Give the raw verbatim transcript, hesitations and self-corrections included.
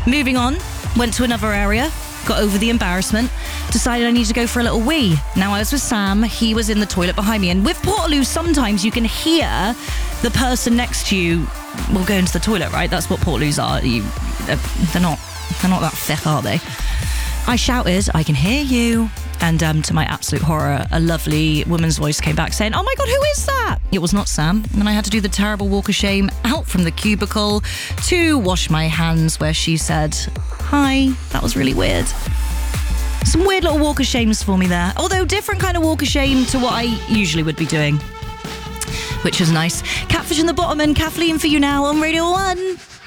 Moving on, went to another area, got over the embarrassment, decided I need to go for a little wee. Now I was with Sam, he was in the toilet behind me, and with Portaloo sometimes you can hear the person next to you will go into the toilet, right? That's what Portaloos are. You, they're, they're not they're not that thick, are they? I shouted, I can hear you. And um, to my absolute horror, a lovely woman's voice came back saying, oh my God, who is that? It was not Sam. And I had to do the terrible walk of shame out from the cubicle to wash my hands, where she said, hi, that was really weird. Some weird little walk of shames for me there. Although different kind of walk of shame to what I usually would be doing, which was nice. Catfish in the Bottom and Kathleen for you now on Radio one.